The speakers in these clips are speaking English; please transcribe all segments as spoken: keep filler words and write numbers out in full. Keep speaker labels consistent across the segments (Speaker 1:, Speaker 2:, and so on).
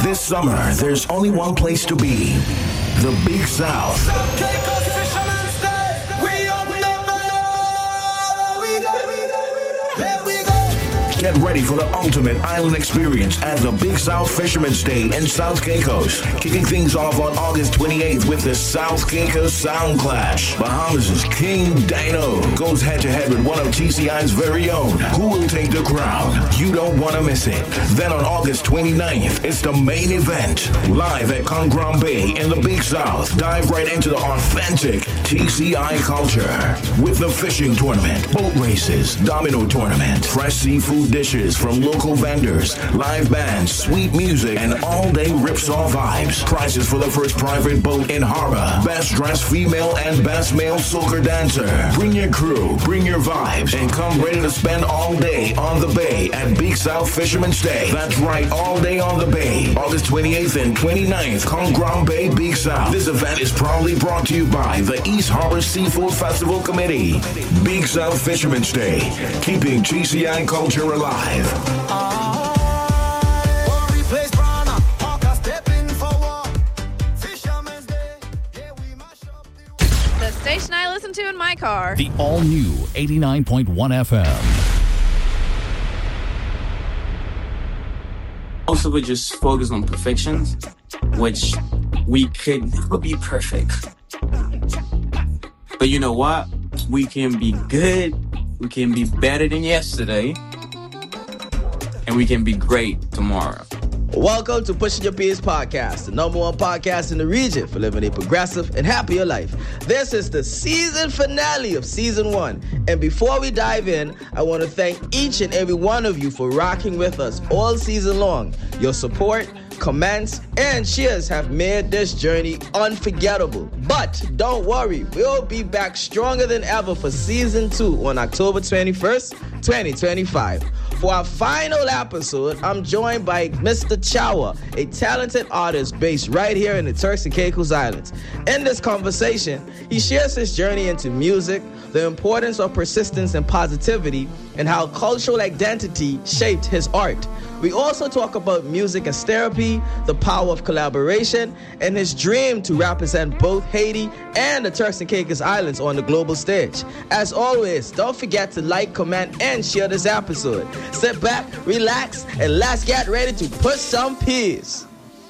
Speaker 1: This summer, there's only one place to be. The Big South. Get ready for the ultimate island experience at the Big South Fisherman's Day in South Caicos. Kicking things off on August twenty-eighth with the South Caicos Sound Clash. Bahamas' King Dino goes head-to-head with one of T C I's very own. Who will take the crown? You don't want to miss it. Then on August twenty-ninth, it's the main event. Live at Con Grand Bay in the Big South. Dive right into the authentic T C I culture. With the fishing tournament, boat races, domino tournament, fresh seafood dishes from local vendors, live bands, sweet music, and all-day ripsaw vibes. Prizes for the first private boat in harbor. Best dressed female and best male soca dancer. Bring your crew, bring your vibes, and come ready to spend all day on the bay at Big South Fisherman's Day. That's right, all day on the bay. August twenty-eighth and twenty-ninth, Con Grand Bay, Big South. This event is proudly brought to you by the East Harbor Seafood Festival Committee. Big South Fisherman's Day, keeping T C I culture alive.
Speaker 2: The station I listen to in my car.
Speaker 3: The all-new eighty-nine point one F M.
Speaker 4: Most of it just focus on perfections, which we could never be perfect. But you know what? We can be good. We can be better than yesterday. And we can be great tomorrow.
Speaker 5: Welcome to Pushing Your Peers Podcast, the number one podcast in the region for living a progressive and happier life. This is the season finale of season one. And before we dive in, I want to thank each and every one of you for rocking with us all season long. Your support, comments, and cheers have made this journey unforgettable. But don't worry, we'll be back stronger than ever for season two on October twenty-first, twenty twenty-five. For our final episode, I'm joined by Mister Chawa, a talented artist based right here in the Turks and Caicos Islands. In this conversation, he shares his journey into music, the importance of persistence and positivity, and how cultural identity shaped his art. We also talk about music as therapy, the power of collaboration, and his dream to represent both Haiti and the Turks and Caicos Islands on the global stage. As always, don't forget to like, comment, and share this episode. Sit back, relax, and let's get ready to push some peas.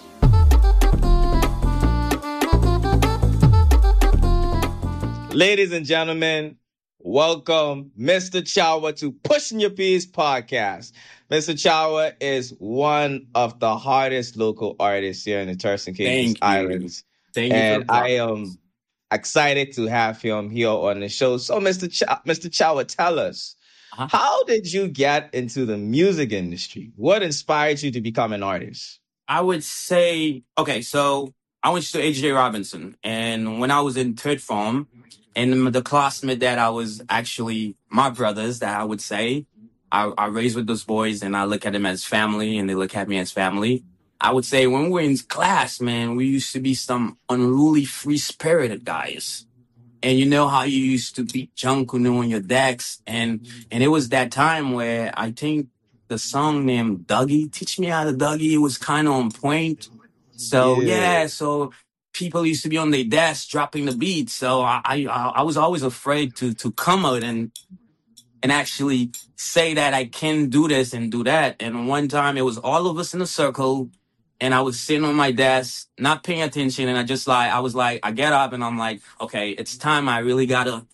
Speaker 5: Ladies and gentlemen, welcome Mister Chawa to Pushing Your Peas Podcast. Mister Chawa is one of the hardest local artists here in the Turks and Caicos Islands.
Speaker 4: Thank you.
Speaker 5: And I am excited to have him here on the show. So, Mister Ch- Mister Chawa, tell us, uh-huh. how did you get into the music industry? What inspired you to become an artist?
Speaker 4: I would say, okay, so I went to H J Robinson. And when I was in third form, and the classmate that I was actually my brothers, that I would say, I, I raised with those boys and I look at them as family and they look at me as family. I would say when we were in class, man, we used to be some unruly, free-spirited guys. And you know how you used to beat Junkunoo on your decks. And, and it was that time where I think the song named Dougie, Teach Me How to Dougie, it was kind of on point. So, yeah, yeah so... people used to be on their desk dropping the beats. So I, I I was always afraid to to come out and and actually say that I can do this and do that. And one time it was all of us in a circle and I was sitting on my desk, not paying attention. And I just like, I was like, I get up and I'm like, okay, it's time. I really gotta,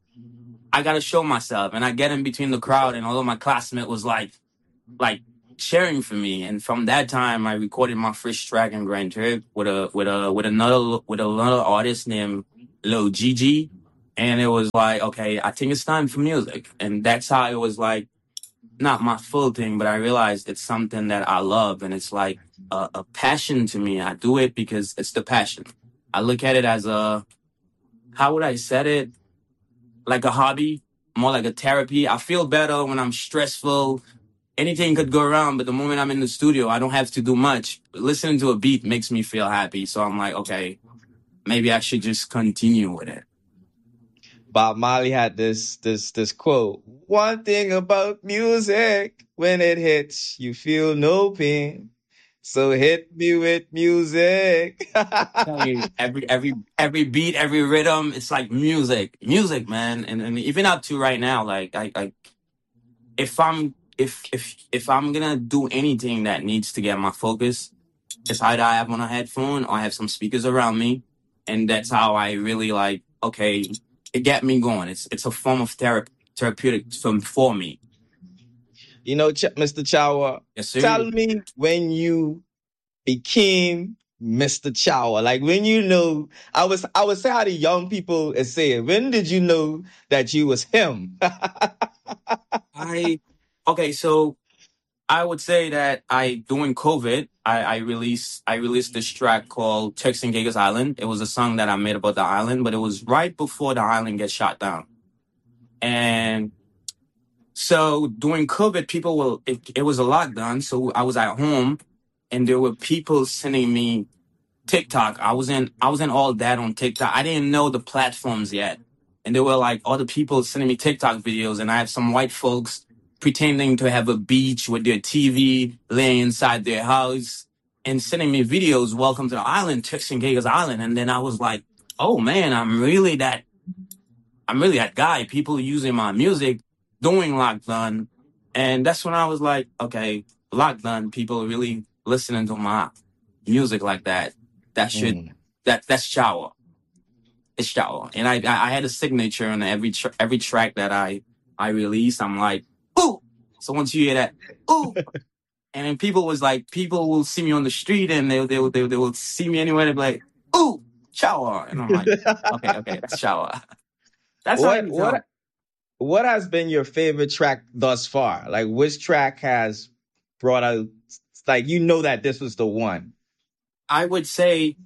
Speaker 4: I gotta show myself. And I get in between the crowd and all of my classmates was like, like, cheering for me. And from that time I recorded my first track in Grand Turk with a with a with another with another artist named Lil Gigi. And it was like, okay, I think it's time for music. And that's how it was like not my full thing, but I realized it's something that I love and it's like a, a passion to me. I do it because it's the passion. I look at it as a, how would I say it? Like a hobby, more like a therapy. I feel better when I'm stressful. Anything could go wrong, but the moment I'm in the studio, I don't have to do much. Listening to a beat makes me feel happy. So I'm like, okay, maybe I should just continue with it.
Speaker 5: Bob Marley had this this this quote. One thing about music, when it hits, you feel no pain. So hit me with music.
Speaker 4: Telling you, every every every beat, every rhythm, it's like music, music, man. And and even up to right now, like I, I if I'm if if if I'm gonna do anything that needs to get my focus, it's either I have on a headphone or I have some speakers around me, and that's how I really like. Okay, it get me going. It's it's a form of therapy, therapeutic for, for me.
Speaker 5: You know, Ch- Mister Chawa,
Speaker 4: Yes, sir.
Speaker 5: tell me when you became Mister Chawa. Like when you know, I was I would say how the young people is saying, when did you know that you was him?
Speaker 4: I okay, so I would say that I during COVID, I, I released I released this track called Turks and Caicos Island. It was a song that I made about the island, but it was right before the island gets shot down. And so during COVID, people will it, it was a lockdown, so I was at home, and there were people sending me TikTok. I wasn't I wasn't all that on TikTok. I didn't know the platforms yet. And there were like other people sending me TikTok videos, and I have some white folks pretending to have a beach with their T V laying inside their house and sending me videos, welcome to the island, Turks and Caicos Island. And then I was like, oh man, I'm really that I'm really that guy. People using my music doing lockdown. And that's when I was like, okay, lockdown, people really listening to my music like that. That should
Speaker 5: Mm.
Speaker 4: that that's shower. It's shower. And I I I had a signature on every tr- every track that I I released. I'm like, ooh. So once you hear that, ooh, and then people was like, people will see me on the street and they they they they will see me anywhere. They'll be like, ooh, shower, and I'm like, okay, okay, that's shower. That's how
Speaker 5: What
Speaker 4: you
Speaker 5: what
Speaker 4: tell.
Speaker 5: what has been your favorite track thus far? Like which track has brought out, like you know that this was the one?
Speaker 4: I would say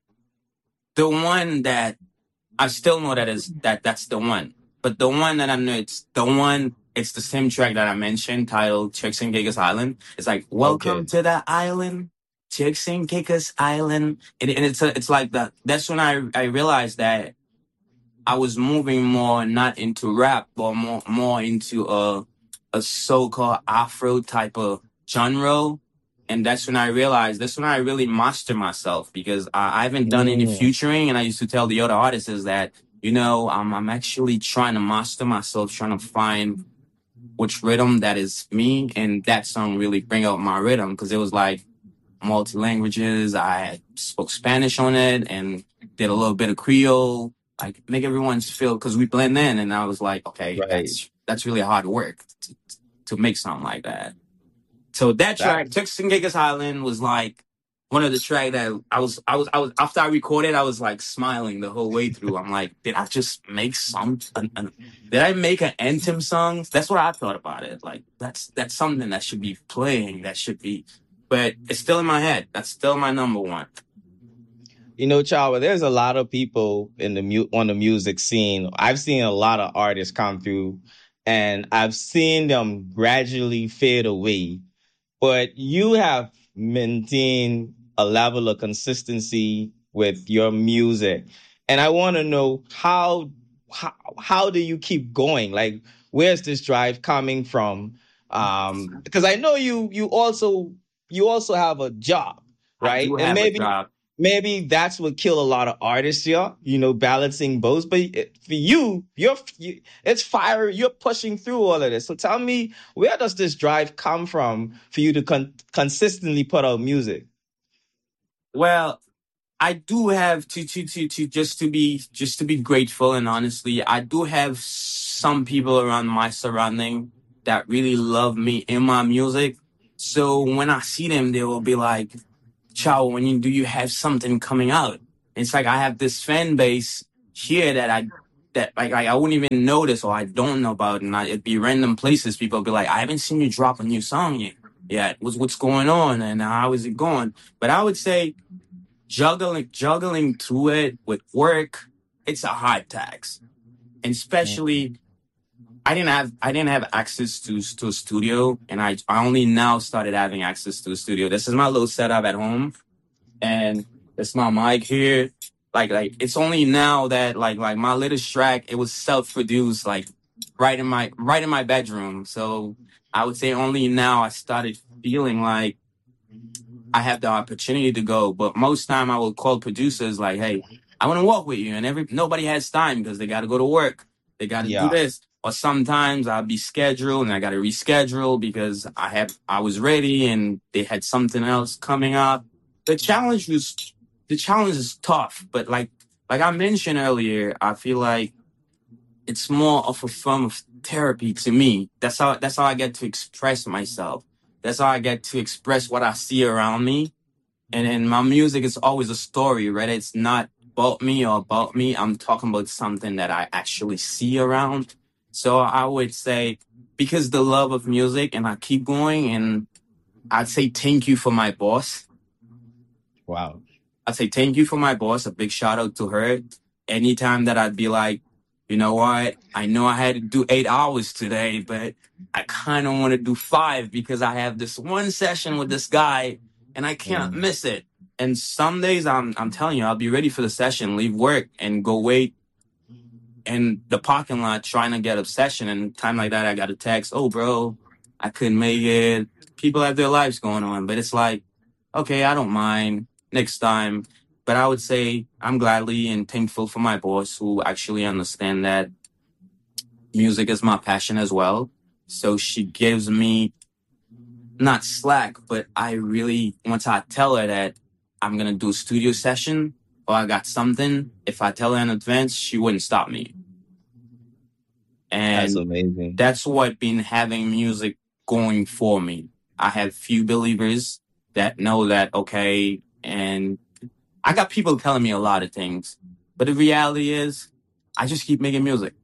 Speaker 4: the one that I still know that is that that's the one. But the one that I know it's the one, it's the same track that I mentioned, titled Turks and Caicos Island. It's like, welcome
Speaker 5: Okay.
Speaker 4: to the island, Turks and Caicos Island. And, and it's a, it's like that. That's when I I realized that I was moving more not into rap, but more more into a a so-called Afro type of genre. And that's when I realized, that's when I really master myself, because I, I haven't done any
Speaker 5: Mm.
Speaker 4: featuring. And I used to tell the other artists is that, you know, I'm, I'm actually trying to master myself, trying to find which rhythm that is me. And that song really bring out my rhythm, because it was like multi languages. I spoke Spanish on it and did a little bit of Creole, like make everyone feel, because we blend in. And I was like, okay,
Speaker 5: Right.
Speaker 4: that's that's really hard work to, to make something like that. So that
Speaker 5: That
Speaker 4: track, Turks and Caicos Island, was like one of the track that I was, I was, I was, after I recorded, I was like smiling the whole way through. I'm like, did I just make some, an, an, did I make an anthem song? That's what I thought about it. Like, that's, that's something that should be playing, that should be, but it's still in my head. That's still my number one.
Speaker 5: You know, Chawa, there's a lot of people in the mu- on the music scene. I've seen a lot of artists come through, and I've seen them gradually fade away. But you have maintained a level of consistency with your music, and I want to know how how how do you keep going? Like, where's this drive coming from? Um, because I know you you also you also have a job,
Speaker 4: I
Speaker 5: right?
Speaker 4: do
Speaker 5: And
Speaker 4: have a
Speaker 5: maybe
Speaker 4: job.
Speaker 5: maybe that's what kill a lot of artists here, you know, balancing both. But it- for you, you're you, it's fire. You're pushing through all of this. So tell me, where does this drive come from for you to con- consistently put out music?
Speaker 4: Well, I do have to, to, to, to, just to be, just to be grateful. And honestly, I do have some people around my surrounding that really love me in my music. So when I see them, they will be like, Chow, when you do you have something coming out? It's like I have this fan base here that I that like I, I wouldn't even notice or I don't know about, and I, it'd be random places. People would be like, I haven't seen you drop a new song yet. Yet what's what's going on and how is it going? But I would say juggling juggling through it with work, it's a hard task, and especially. I didn't have I didn't have access to to a studio, and I I only now started having access to a studio. This is my little setup at home, and it's my mic here. Like like it's only now that like like my latest track, it was self produced, like right in my right in my bedroom. So I would say only now I started feeling like I have the opportunity to go. But most time I will call producers like, hey, I want to walk with you. And every nobody has time because they got to go to work. They got to do
Speaker 5: Yeah.
Speaker 4: this. Or sometimes I'll be scheduled and I got to reschedule because I have I was ready and they had something else coming up. The challenge was the challenge is tough, but like like I mentioned earlier, I feel like it's more of a form of therapy to me. That's how that's how I get to express myself. That's how I get to express what I see around me. And and my music is always a story, right? It's not about me or about me. I'm talking about something that I actually see around. So I would say because the love of music and I keep going, and I'd say thank you for my boss.
Speaker 5: Wow.
Speaker 4: I'd say thank you for my boss. A big shout out to her. Anytime that I'd be like, you know what? I know I had to do eight hours today, but I kind of want to do five because I have this one session with this guy and I can't
Speaker 5: Mm.
Speaker 4: miss it. And some days I'm I'm telling you, I'll be ready for the session, leave work and go wait in the parking lot trying to get a session. And time like that, I got a text, oh, bro, I couldn't make it. People have their lives going on. But it's like, okay, I don't mind next time. But I would say I'm gladly and thankful for my boss who actually understand that music is my passion as well. So she gives me not slack, but I really, once I tell her that I'm going to do a studio session or I got something, if I tell her in advance, she wouldn't stop me. And
Speaker 5: That's amazing.
Speaker 4: that's what been having music going for me. I have few believers that know that, okay, and I got people telling me a lot of things, but the reality is I just keep making music.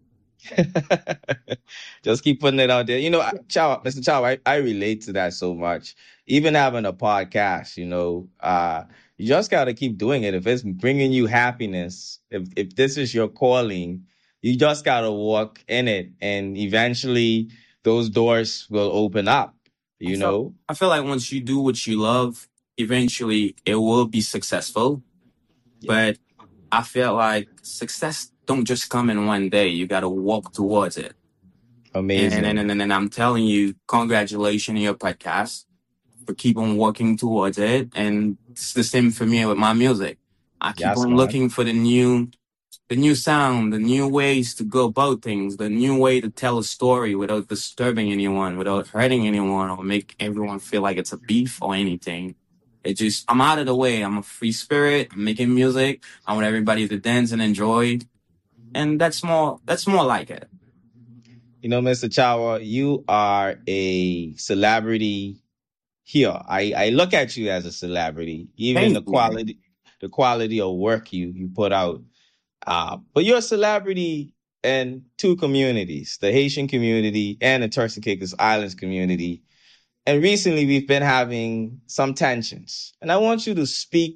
Speaker 5: Just keep putting it out there. You know, I- Chow, Mister Chow, I, I relate to that so much. Even having a podcast, you know, uh, you just got to keep doing it. If it's bringing you happiness, if, if this is your calling, you just got to walk in it. And eventually those doors will open up, you
Speaker 4: I feel,
Speaker 5: know?
Speaker 4: I feel like once you do what you love, eventually it will be successful. But I feel like success don't just come in one day. You got to walk towards it.
Speaker 5: Amazing.
Speaker 4: And, and, and, and I'm telling you, congratulations on your podcast for keep on working towards it. And it's the same for me with my music. I keep
Speaker 5: Yes,
Speaker 4: on
Speaker 5: man.
Speaker 4: looking for the new, the new sound, the new ways to go about things, the new way to tell a story without disturbing anyone, without hurting anyone or make everyone feel like it's a beef or anything. It just, I'm out of the way. I'm a free spirit. I'm making music. I want everybody to dance and enjoy. And that's more, that's more like it.
Speaker 5: You know, Mister Chawa, you are a celebrity here. I, I look at you as a celebrity, even
Speaker 4: Thank
Speaker 5: the
Speaker 4: you.
Speaker 5: quality, the quality of work you, you put out. Uh, but you're a celebrity in two communities, the Haitian community and the Turks and Caicos Islands community. And recently we've been having some tensions. And I want you to speak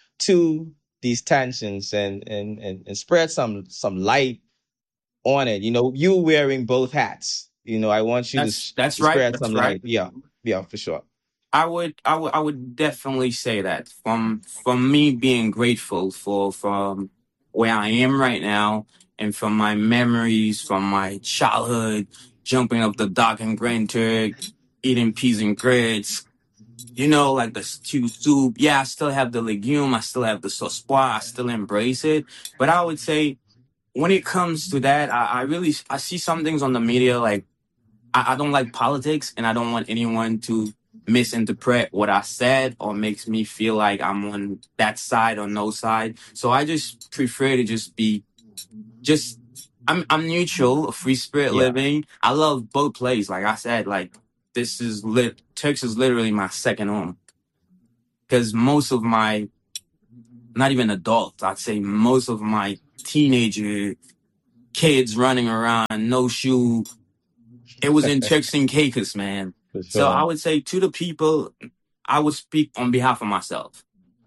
Speaker 5: to these tensions and, and, and, and spread some, some light on it. You know, you wearing both hats. You know, I want you
Speaker 4: That's,
Speaker 5: to,
Speaker 4: that's
Speaker 5: to
Speaker 4: right.
Speaker 5: spread
Speaker 4: That's
Speaker 5: some
Speaker 4: right.
Speaker 5: light. Yeah, yeah, for sure.
Speaker 4: I would, I would, I would definitely say that from, from me being grateful for, from where I am right now and from my memories from my childhood, jumping up the dock in Grand Turk, eating peas and grits, you know, like the stew soup. Yeah, I still have the legume. I still have the sauce pois. I still embrace it. But I would say when it comes to that, I, I really, I see some things on the media, like I, I don't like politics and I don't want anyone to misinterpret what I said or makes me feel like I'm on that side or no side. So I just prefer to just be just I'm I'm neutral, a free spirit
Speaker 5: Yeah.
Speaker 4: living. I love both places. Like I said, like this is lit Turks is literally my second home. Because most of my not even adults, I'd say most of my teenager kids running around, no shoe. It was in Turks and Caicos, man.
Speaker 5: For
Speaker 4: So I
Speaker 5: sure.
Speaker 4: would say to the people, I would speak on behalf of myself.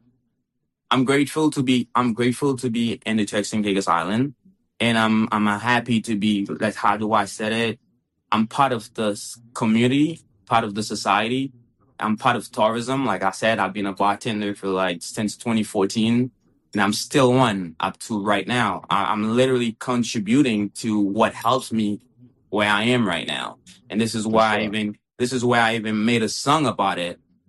Speaker 4: I'm grateful to be I'm grateful to be in the Turks and Caicos Island, and I'm I'm happy to be. That's how do I say it? I'm part of the s- community, part of the society. I'm part of tourism. Like I said, I've been a bartender for like since twenty fourteen, and I'm still one up to right now. I, I'm literally contributing to what helps me where I am right now, and this is
Speaker 5: For
Speaker 4: why I
Speaker 5: sure.
Speaker 4: even this is where I even made a song about it.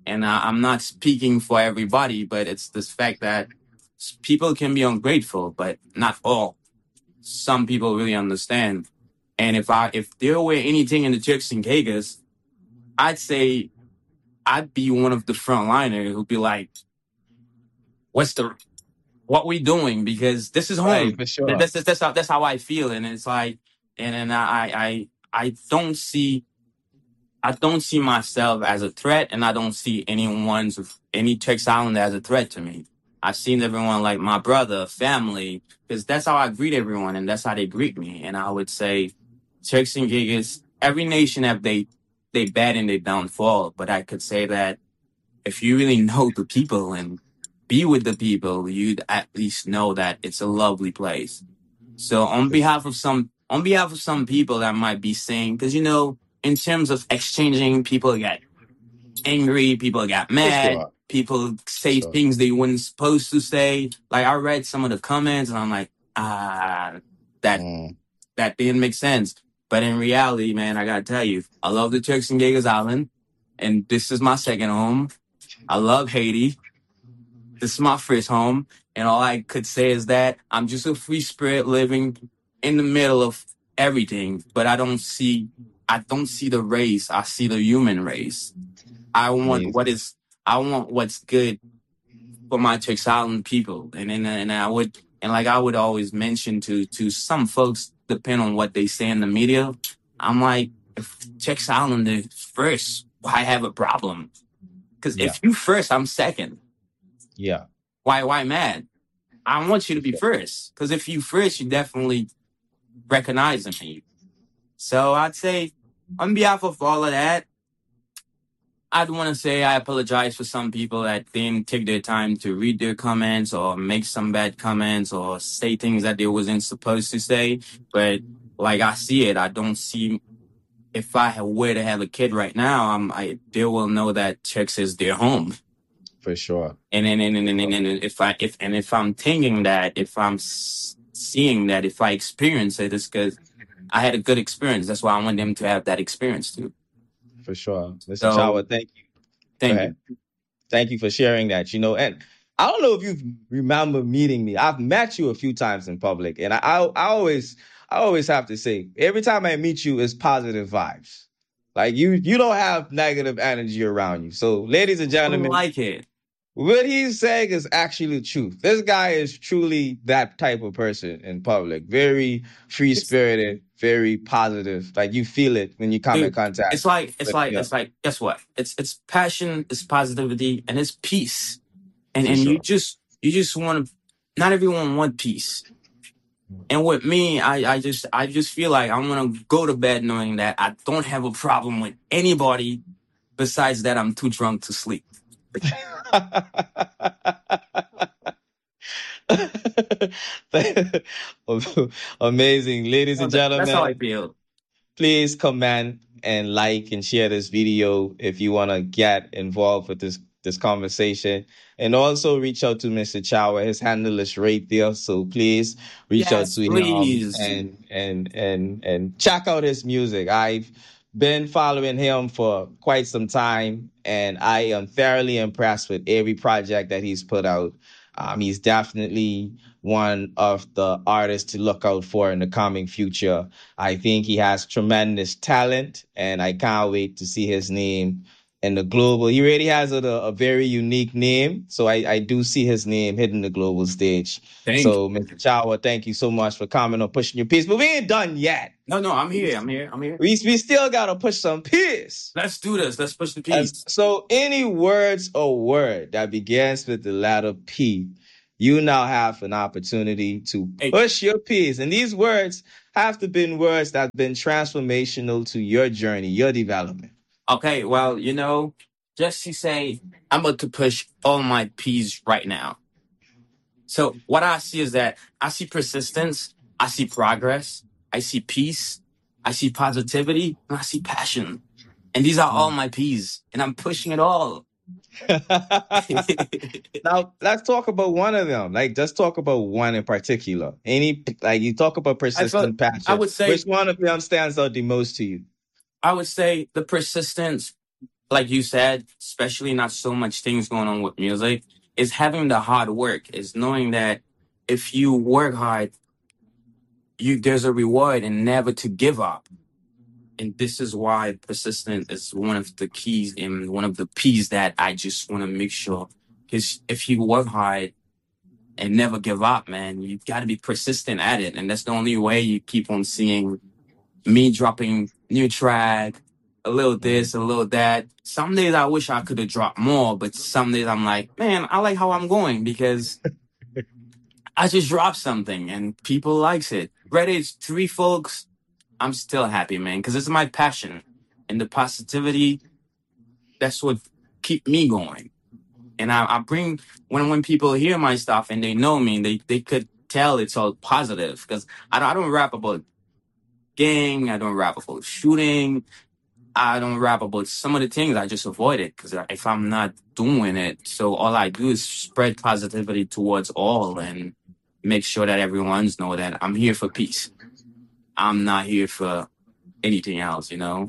Speaker 4: And I, I'm not speaking for everybody, but it's this fact that s- people can be ungrateful, but not all. Some people really understand. And if I if there were anything in the Turks and Caicos, I'd say I'd be one of the frontliners who'd be like, "What's the what we doing?" Because this is
Speaker 5: Right,
Speaker 4: home.
Speaker 5: for sure.
Speaker 4: That's that's that's how that's how I feel, and it's like, and and I I I don't see I don't see myself as a threat, and I don't see anyone's any Turks Island as a threat to me. I've seen everyone like my brother, family, because that's how I greet everyone, and that's how they greet me. And I would say, Turks and Caicos, every nation have they they bad and they downfall, but I could say that if you really know the people and be with the people, you'd at least know that it's a lovely place. So on behalf of some on behalf of some people that might be saying, because you know, in terms of exchanging, people get angry, people got
Speaker 5: For
Speaker 4: mad,
Speaker 5: sure.
Speaker 4: people
Speaker 5: For
Speaker 4: say
Speaker 5: sure.
Speaker 4: things they weren't supposed to say. Like I read some of the comments and I'm like, ah, that
Speaker 5: Mm.
Speaker 4: that didn't make sense. But in reality, man, I gotta tell you, I love the Turks and Caicos Island, and this is my second home. I love Haiti. This is my first home, and all I could say is that I'm just a free spirit living in the middle of everything. But I don't see, I don't see the race. I see the human race. I want
Speaker 5: Amazing.
Speaker 4: what is, I want what's good for my Turks Island people, and and and I would, and like I would always mention to to some folks, depending on what they say in the media, I'm like, if Turks Island is first, why have a problem? Because
Speaker 5: Yeah.
Speaker 4: if you first, I'm second.
Speaker 5: Yeah.
Speaker 4: Why why mad? I want you to be first. Because if you first, you definitely recognize me. So I'd say, on behalf of all of that, I'd want to say I apologize for some people that didn't take their time to read their comments or make some bad comments or say things that they wasn't supposed to say. But like I see it, I don't see. If I were to have a kid right now, I'm, I they will know that Turks is their home.
Speaker 5: For sure.
Speaker 4: And and, and, and, and, and if I if and if I'm thinking that, if I'm s- seeing that, if I experience it, it's because I had a good experience. That's why I want them to have that experience too.
Speaker 5: For sure. Mister
Speaker 4: So
Speaker 5: Chawa, thank you.
Speaker 4: thank
Speaker 5: Go ahead.
Speaker 4: you.
Speaker 5: Thank you for sharing that. You know, and I don't know if you remember meeting me. I've met you a few times in public, and I, I, I always, I always have to say, every time I meet you, it's positive vibes. Like you, you don't have negative energy around you. So, ladies and
Speaker 4: I
Speaker 5: gentlemen,
Speaker 4: like it.
Speaker 5: what he's saying is actually the truth. This guy is truly that type of person in public. Very free spirited, very positive. Like you feel it when you come in
Speaker 4: Dude,
Speaker 5: contact.
Speaker 4: it's like it's
Speaker 5: with
Speaker 4: like
Speaker 5: him.
Speaker 4: it's like guess what? It's it's passion, it's positivity, and it's peace. And
Speaker 5: For
Speaker 4: and you
Speaker 5: sure.
Speaker 4: just you just want to. Not everyone want peace. And with me, I, I just I just feel like I'm gonna go to bed knowing that I don't have a problem with anybody. Besides that, I'm too drunk to sleep.
Speaker 5: Amazing. Ladies and
Speaker 4: That's how I
Speaker 5: gentlemen,
Speaker 4: feel.
Speaker 5: please comment and like and share this video if you want to get involved with this this conversation. And also reach out to Mister Chawa. His handle is right there. So please reach out
Speaker 4: Yes,
Speaker 5: to him
Speaker 4: please.
Speaker 5: and and and and check out his music. I've been following him for quite some time, and I am thoroughly impressed with every project that he's put out. Um, he's definitely one of the artists to look out for in the coming future. I think he has tremendous talent, and I can't wait to see his name in the global. He already has a, a very unique name, so I, I do see his name hitting the global stage.
Speaker 4: Thank
Speaker 5: so, Mister Chawa, thank you so much for coming on Pushing Your Piece. But we ain't done yet.
Speaker 4: No, no, I'm here. I'm here. I'm here.
Speaker 5: We, we still got to push some peace.
Speaker 4: Let's do this. Let's push the
Speaker 5: As-
Speaker 4: peace.
Speaker 5: So any words or word that begins with the letter P, you now have an opportunity to
Speaker 4: Hey.
Speaker 5: push your P's. And these words have to be words that have been transformational to your journey, your development.
Speaker 4: Okay, well, you know, just to say, I'm about to push all my P's right now. So what I see is that I see persistence, I see progress, I see peace, I see positivity, and I see passion. And these are all my P's, and I'm pushing it all.
Speaker 5: Now, let's talk about one of them. Like, just talk about one in particular. Any, like, you talk about persistent
Speaker 4: I
Speaker 5: passion.
Speaker 4: I would say-
Speaker 5: Which one of them stands out the most to you?
Speaker 4: I would say the persistence like you said, especially not so much things going on with music, is having the hard work, is knowing that if you work hard, you there's a reward and never to give up. And this is why persistent is one of the keys and one of the P's that I just want to make sure. Because if you work hard and never give up, man, you got to be persistent at it. And that's the only way you keep on seeing me dropping new track, a little this, a little that. Some days I wish I could have dropped more, but some days I'm like, man, I like how I'm going because I just dropped something and people likes it. Whether it's three folks, I'm still happy, man, because it's my passion. And the positivity, that's what keep me going. And I, I bring, when when people hear my stuff and they know me, they, they could tell it's all positive. Because I don't, I don't rap about gang, I don't rap about shooting, I don't rap about some of the things. I just avoid it because if I'm not doing it, so all I do is spread positivity towards all and make sure that everyone's know that I'm here for peace. I'm not here for anything else, you know?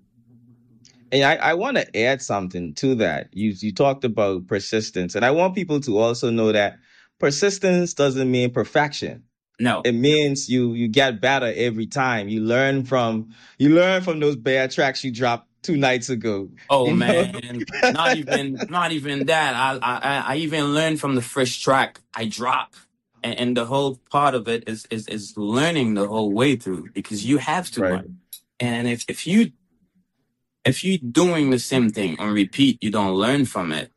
Speaker 5: And I, I want to add something to that. You you talked about persistence, and I want people to also know that persistence doesn't mean perfection.
Speaker 4: No.
Speaker 5: It means you you get better every time. You learn from you learn from those bad tracks you dropped two nights ago.
Speaker 4: Oh
Speaker 5: you know?
Speaker 4: man, not even not even that. I, I I even learned from the first track I dropped. And, and the whole part of it is, is is learning the whole way through because you have to
Speaker 5: Right.
Speaker 4: learn. And if, if you if you're doing the same thing on repeat, you don't learn from it.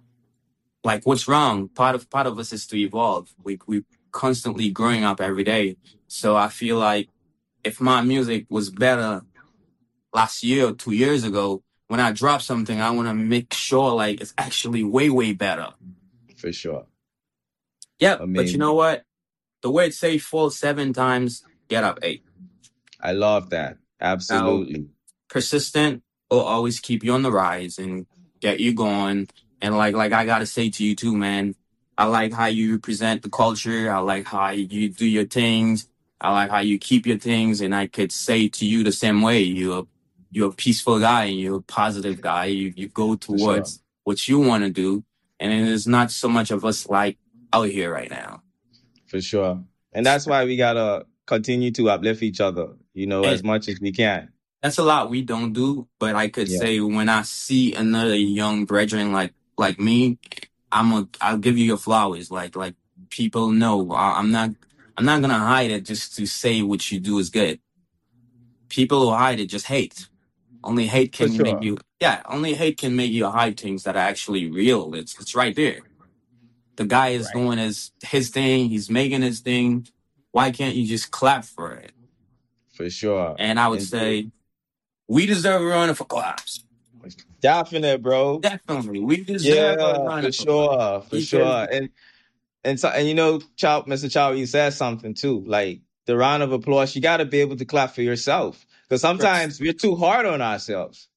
Speaker 4: Like what's wrong? Part of part of us is to evolve. We we constantly growing up every day. So I feel like if my music was better last year or two years ago, when I drop something, I want to make sure like it's actually way way better.
Speaker 5: For sure.
Speaker 4: Yep,
Speaker 5: I mean,
Speaker 4: but you know what? The word say fall seven times, get up eight.
Speaker 5: I love that. Absolutely.
Speaker 4: Now, persistent will always keep you on the rise and get you going. And like like I gotta say to you too, man, I like how you represent the culture. I like how you do your things. I like how you keep your things. And I could say to you the same way. You're you're a peaceful guy and you're a positive guy. You you go towards
Speaker 5: sure.
Speaker 4: what you want to do. And it is not so much of us like out here right now.
Speaker 5: For sure. And that's why we gotta continue to uplift each other, you know,
Speaker 4: And
Speaker 5: as much as we can.
Speaker 4: that's a lot we don't do, but I could
Speaker 5: Yeah.
Speaker 4: say when I see another young brethren like like me, I'm a I'll give you your flowers. Like like people know I, I'm not I'm not gonna hide it just to say what you do is good. People who hide it just hate. Only hate
Speaker 5: For
Speaker 4: can
Speaker 5: sure.
Speaker 4: make you yeah. Only hate can make you hide things that are actually real. It's it's right there. The guy is
Speaker 5: Right.
Speaker 4: doing his his thing. He's making his thing. Why can't you just clap for it?
Speaker 5: For sure.
Speaker 4: And I would
Speaker 5: And-
Speaker 4: say we deserve a round of claps.
Speaker 5: Definite, bro.
Speaker 4: Definitely, we deserve
Speaker 5: Yeah,
Speaker 4: a round
Speaker 5: for
Speaker 4: of
Speaker 5: sure,
Speaker 4: applause.
Speaker 5: for
Speaker 4: Because-
Speaker 5: sure. And and so and you know, Chow, Mister Chow, you said something too. Like the round of applause, you got to be able to clap for yourself because sometimes we're too hard on ourselves.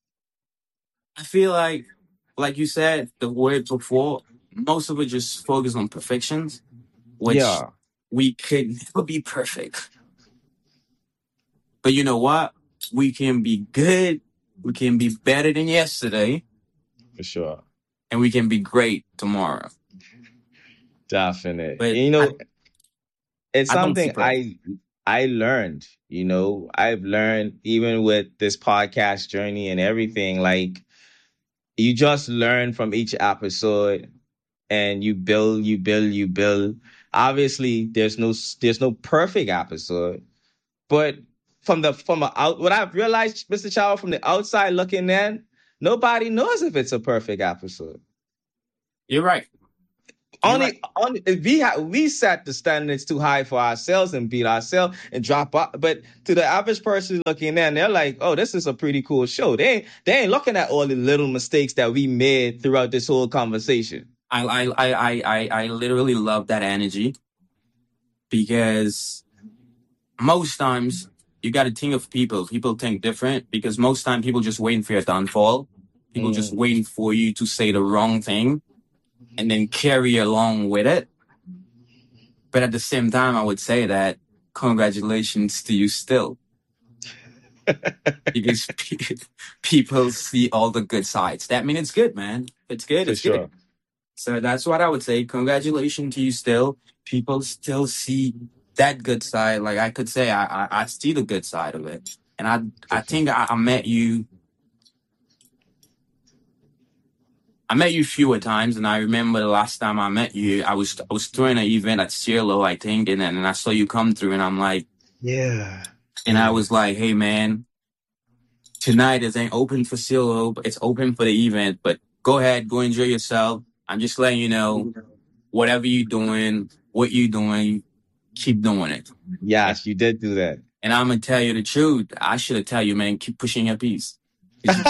Speaker 4: I feel like, like you said, the word before, most of it just focus on perfections, which
Speaker 5: Yeah,
Speaker 4: we could never be perfect. But you know what? We can be good. We can be better than yesterday,
Speaker 5: for sure.
Speaker 4: and we can be great tomorrow.
Speaker 5: Definite.
Speaker 4: But
Speaker 5: you know,
Speaker 4: I-
Speaker 5: it's
Speaker 4: I don't
Speaker 5: something
Speaker 4: see purpose.
Speaker 5: I I learned, you know, I've learned even with this podcast journey and everything, like you just learn from each episode and you build, you build, you build. Obviously, there's no there's no perfect episode, but from the from a out what I've realized, Mister Chow, from the outside looking in, nobody knows if it's a perfect episode.
Speaker 4: You're right. You're
Speaker 5: Only,
Speaker 4: right.
Speaker 5: only if we ha- we set the standards too high for ourselves and beat ourselves and drop out. But to the average person looking in, they're like, "Oh, this is a pretty cool show." They ain't, they ain't looking at all the little mistakes that we made throughout this whole conversation.
Speaker 4: I, I, I, I, I, I literally love that energy because most times you got to think of people. People think different because most time people just waiting for your downfall. People
Speaker 5: Mm.
Speaker 4: just waiting for you to say the wrong thing and then carry along with it. But at the same time, I would say that congratulations to you still. because pe- people see all the good sides. That means it's good, man. It's good.
Speaker 5: For
Speaker 4: It's
Speaker 5: sure.
Speaker 4: good. So that's what I would say. Congratulations to you still. People still see that good side. Like I could say, I I, I see the good side of it. And I I think I, I met you. I met you fewer times, and I remember the last time I met you, I was I was throwing an event at Cielo, I think, and then and I saw you come through, and I'm like,
Speaker 5: Yeah.
Speaker 4: and
Speaker 5: yeah.
Speaker 4: I was like, hey man, tonight is ain't open for Cielo, but it's open for the event. But go ahead, go enjoy yourself. I'm just letting you know, whatever you're doing, what you're doing, keep doing it.
Speaker 5: Yes, you did do that.
Speaker 4: And I'm gonna tell you the truth. I should have tell you, man, keep pushing your piece. That's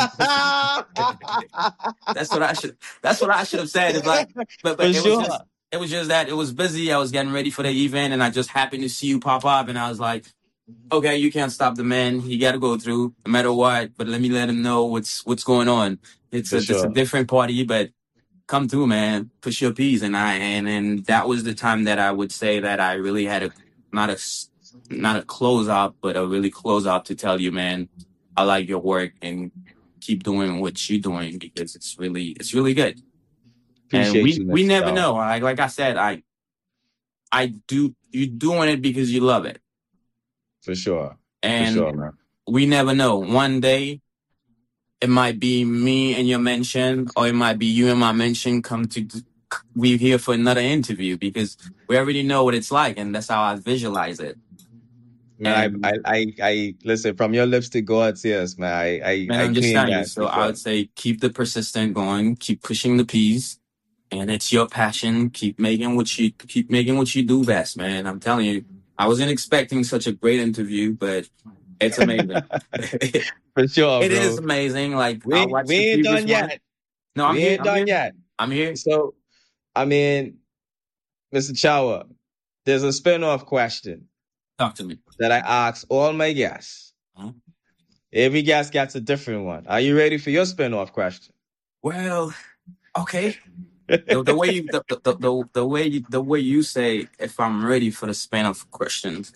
Speaker 4: what I should. That's what I should have said. It's like, but but
Speaker 5: For
Speaker 4: it
Speaker 5: sure.
Speaker 4: was just it was just that it was busy. I was getting ready for the event, and I just happened to see you pop up, and I was like, okay, you can't stop the man. He got to go through no matter what. But let me let him know what's what's going on. It's
Speaker 5: For
Speaker 4: a, it's
Speaker 5: sure.
Speaker 4: a different party, but come through, man. Push your piece, and I and and that was the time that I would say that I really had a not a s- not a close out, but a really close out to tell you, man, I like your work and keep doing what you're doing because it's really it's really good. And
Speaker 5: Appreciate
Speaker 4: we
Speaker 5: you,
Speaker 4: we
Speaker 5: Mister
Speaker 4: never
Speaker 5: Dog.
Speaker 4: know. Like like I said, I I do you're doing it because you love it,
Speaker 5: For sure. For
Speaker 4: and
Speaker 5: sure, man.
Speaker 4: we never know. One day it might be me and your mention, or it might be you and my mention. Come to we here for another interview because we already know what it's like, and that's how I visualize it.
Speaker 5: Man, I, I, I, I listen from your lips to God's ears, man. I, I,
Speaker 4: Man,
Speaker 5: I
Speaker 4: I'm just
Speaker 5: claim
Speaker 4: telling you.
Speaker 5: that.
Speaker 4: So
Speaker 5: for
Speaker 4: I
Speaker 5: sure.
Speaker 4: would say keep the persistent going, keep pushing the P's, and it's your passion. Keep making what you keep making what you do best, man. I'm telling you. I wasn't expecting such a great interview, but it's amazing.
Speaker 5: For sure,
Speaker 4: It
Speaker 5: bro.
Speaker 4: is amazing. Like
Speaker 5: We,
Speaker 4: I
Speaker 5: ain't-
Speaker 4: watched
Speaker 5: we
Speaker 4: the
Speaker 5: ain't
Speaker 4: previous
Speaker 5: done
Speaker 4: one.
Speaker 5: yet.
Speaker 4: No, I'm
Speaker 5: we
Speaker 4: here.
Speaker 5: ain't
Speaker 4: I'm
Speaker 5: done
Speaker 4: here.
Speaker 5: yet.
Speaker 4: I'm here.
Speaker 5: So, I mean, Mister Chowa, there's a spin-off question
Speaker 4: Talk to me.
Speaker 5: that I ask all my guests.
Speaker 4: Huh?
Speaker 5: Every guest gets a different one. Are you ready for your spin-off question?
Speaker 4: Well, okay. The, the way you the, the, the, the way you, the way you say if I'm ready for the span of questions.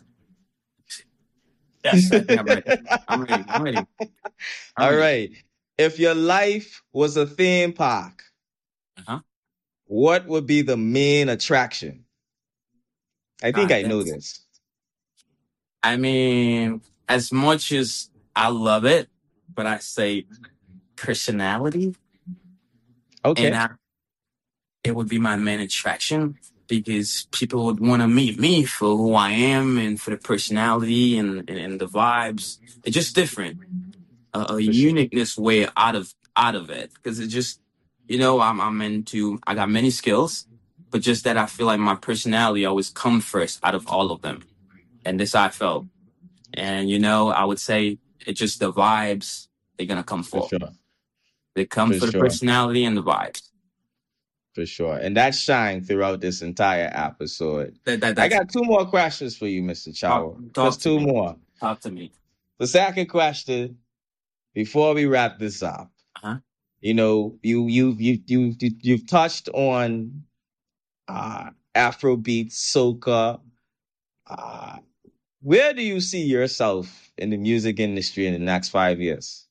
Speaker 4: Yes, I think I'm ready. I'm ready. I'm ready. I'm
Speaker 5: All
Speaker 4: ready.
Speaker 5: right. If your life was a theme park,
Speaker 4: Uh-huh.
Speaker 5: what would be the main attraction? I think
Speaker 4: God,
Speaker 5: I know
Speaker 4: that's-
Speaker 5: this.
Speaker 4: I mean, as much as I love it, but I say personality,
Speaker 5: Okay.
Speaker 4: and I, it would be my main attraction because people would want to meet me for who I am and for the personality and, and, and the vibes. It's just different, a, a
Speaker 5: sure.
Speaker 4: uniqueness way out of out of it because it just, you know, I'm I'm into I got many skills, but just that I feel like my personality always comes first out of all of them, and this I felt, and you know, I would say it's just the vibes they're gonna come
Speaker 5: For
Speaker 4: for.
Speaker 5: sure.
Speaker 4: They come
Speaker 5: For
Speaker 4: for the
Speaker 5: sure.
Speaker 4: personality and the vibes.
Speaker 5: For sure. And that shined throughout this entire episode.
Speaker 4: That, that,
Speaker 5: I
Speaker 4: that's,
Speaker 5: got two more questions for you, Mister Chowa.
Speaker 4: Talk- talk
Speaker 5: Just
Speaker 4: to
Speaker 5: two
Speaker 4: me.
Speaker 5: more.
Speaker 4: Talk to me.
Speaker 5: The second question, before we wrap this up,
Speaker 4: Uh-huh.
Speaker 5: you know, you you you you you you've touched on uh Afrobeat, soca. Uh, where do you see yourself in the music industry in the next five years?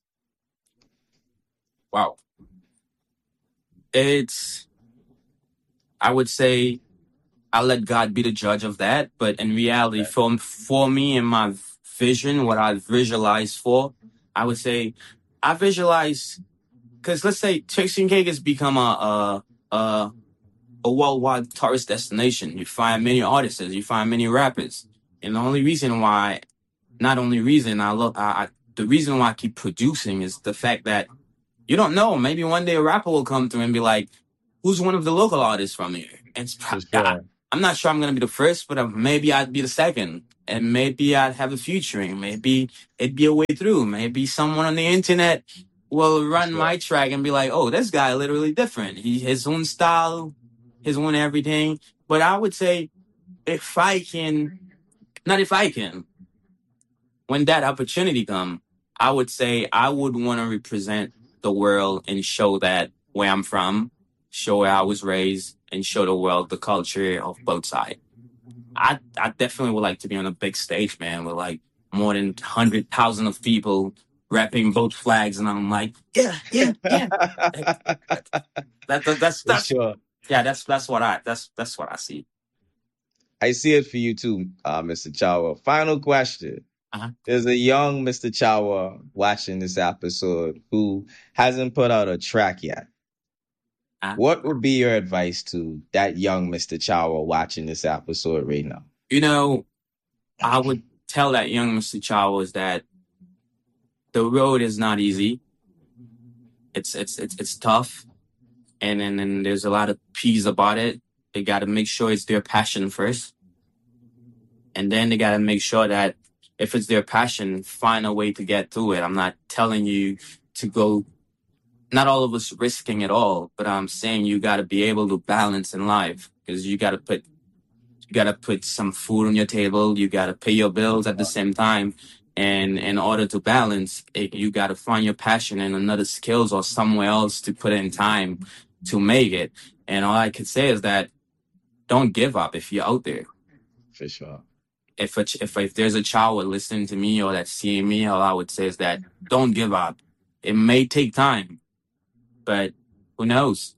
Speaker 4: Wow. It's, I would say, I'll let God be the judge of that. But in reality, for, for me and my vision, what I visualize for, I would say I visualize, because let's say Turks and Cake has become a, a, a, a worldwide tourist destination. You find many artists, you find many rappers. And the only reason why, not only reason, I love, I, I, the reason why I keep producing is the fact that you don't know. Maybe one day a rapper will come through and be like, who's one of the local artists from here? And it's
Speaker 5: For
Speaker 4: pro-
Speaker 5: sure.
Speaker 4: I, I'm not sure I'm going to be the first, but uh, maybe I'd be the second. And maybe I'd have a featuring. Maybe it'd be a way through. Maybe someone on the internet will run
Speaker 5: Sure.
Speaker 4: my track and be like, oh, this guy literally different. He his own style, his own everything. But I would say if I can, not if I can, when that opportunity come, I would say I would want to represent the world and show that where I'm from, show where I was raised, and show the world the culture of both sides. I I definitely would like to be on a big stage, man, with like more than one hundred thousand of people rapping both flags, and I'm like, yeah, yeah, yeah. that, that, that's that's
Speaker 5: sure.
Speaker 4: Yeah, that's that's what I that's that's what I see.
Speaker 5: I see it for you too, uh, Mister Chawa. Final question.
Speaker 4: Uh-huh.
Speaker 5: There's a young Mister Chawa watching this episode who hasn't put out a track yet. Uh-huh. What would be your advice to that young Mister Chawa watching this episode right now?
Speaker 4: You know, I would tell that young Mister Chawa is that the road is not easy. It's it's it's it's tough, and then and there's a lot of P's about it. They got to make sure it's their passion first, and then they got to make sure that if it's their passion, find a way to get through it. I'm not telling you to go. Not all of us risking it all, but I'm saying you got to be able to balance in life, because you got to put you got to put some food on your table. You got to pay your bills at the same time. And in order to balance it, you got to find your passion in another skills or somewhere else to put in time to make it. And all I could say is that don't give up if you're out there.
Speaker 5: For sure.
Speaker 4: If a, if if there's a child listening to me or that's seeing me, all I would say is that don't give up. It may take time, but who knows?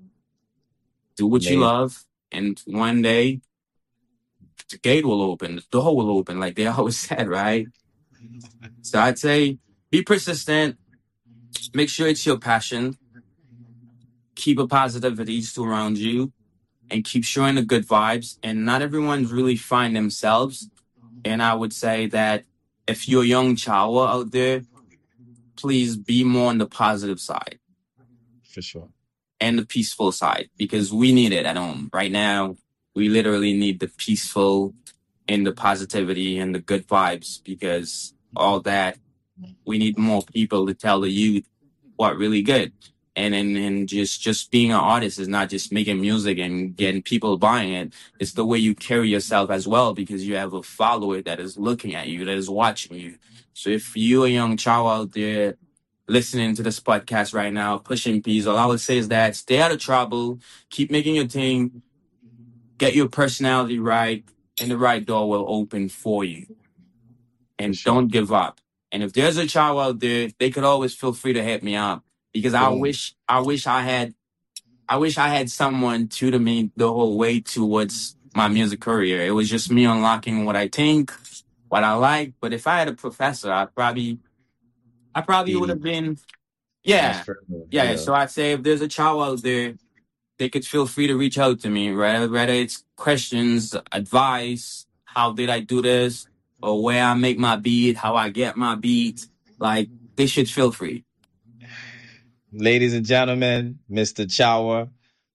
Speaker 4: Do what Maybe. you love, and one day the gate will open, the door will open, like they always said, right? So I'd say be persistent, make sure it's your passion, keep a positivity around you, and keep showing the good vibes. And not everyone's really find themselves. And I would say that if you're a young Chawa out there, please be more on the positive side.
Speaker 5: For sure.
Speaker 4: And the peaceful side, because we need it at home. Right now, we literally need the peaceful and the positivity and the good vibes, because all that, we need more people to tell the youth what really good. And and, and just, just being an artist is not just making music and getting people buying it. It's the way you carry yourself as well, because you have a follower that is looking at you, that is watching you. So if you're a young child out there listening to this podcast right now, pushing P's, all I would say is that stay out of trouble, keep making your thing, get your personality right, and the right door will open for you. And sure. Don't give up. And if there's a child out there, they could always feel free to hit me up, because I mm. wish, I wish I had, I wish I had someone tutor me the whole way towards my music career. It was just me unlocking what I think, what I like. But if I had a professor, I probably, I probably mm. would have been, yeah, yeah, yeah. So I'd say if there's a child out there, they could feel free to reach out to me, right? Whether it's questions, advice, how did I do this, or where I make my beat, how I get my beat. Like, they should feel free.
Speaker 5: Ladies and gentlemen, Mister Chawa,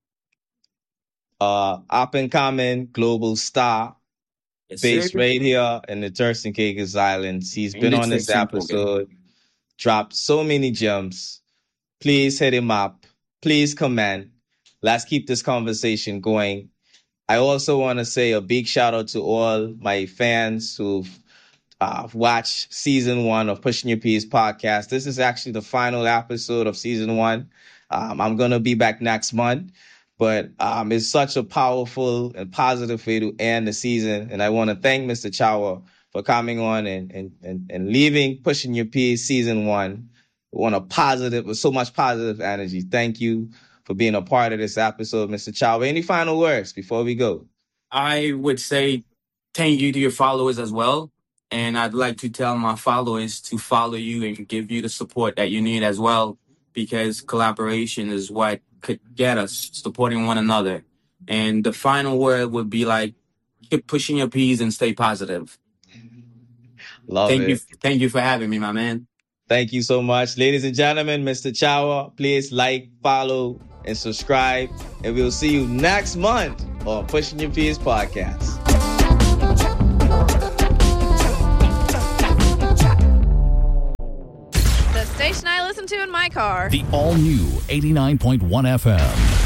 Speaker 5: uh, up-and-coming global star, yes, based sir. right here in the Turks and Caicos Islands. He's been on this episode, dropped so many gems. Please hit him up. Please comment. Let's keep this conversation going. I also want to say a big shout out to all my fans who've uh, watched season one of Pushing Your P's podcast. This is actually the final episode of season one. Um, I'm going to be back next month, but um, it's such a powerful and positive way to end the season. And I want to thank Mister Chawa for coming on and, and, and, and leaving Pushing Your P's season one on a positive, with so much positive energy. Thank you for being a part of this episode, Mister Chawa. Any final words before we go?
Speaker 4: I would say thank you to your followers as well. And I'd like to tell my followers to follow you and give you the support that you need as well, because collaboration is what could get us, supporting one another. And the final word would be like, keep pushing your P's and stay positive.
Speaker 5: Love
Speaker 4: thank
Speaker 5: it.
Speaker 4: You, thank you for having me, my man.
Speaker 5: Thank you so much. Ladies and gentlemen, Mister Chawa, please like, follow, and subscribe. And we'll see you next month on Pushing Your P's podcast.
Speaker 2: The station I listen to in my car.
Speaker 3: The all-new eighty-nine point one F M.